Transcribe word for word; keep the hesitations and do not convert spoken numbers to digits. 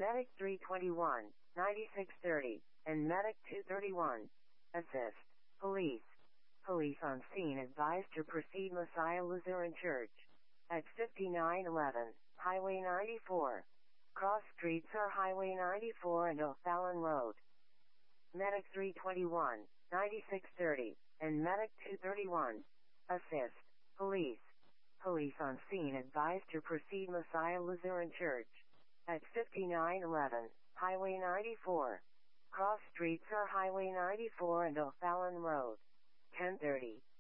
Medic three twenty-one, ninety-six thirty, and Medic two thirty-one. Assist. Police. Police on scene advised to proceed Messiah Lutheran Church. At fifty-nine eleven, Highway ninety-four. Cross streets are Highway ninety-four and O'Fallon Road. Medic three twenty-one, ninety-six thirty, and Medic two thirty-one. Assist. Police. Police on scene advised to proceed Messiah Lutheran Church. At fifty-nine eleven, Highway ninety-four. Cross streets are Highway ninety-four and O'Fallon Road. ten thirty.